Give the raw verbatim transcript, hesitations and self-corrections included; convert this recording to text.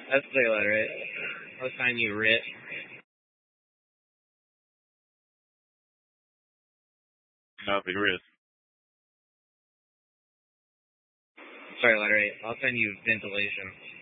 That's the letter eight. I'll assign you writ. No, big risk. Sorry, letter eight. I'll send you ventilation.